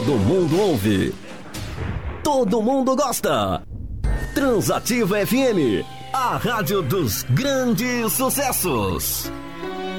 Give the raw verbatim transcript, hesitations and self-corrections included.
Todo mundo ouve. Todo mundo gosta. Transativa F M, a rádio dos grandes sucessos.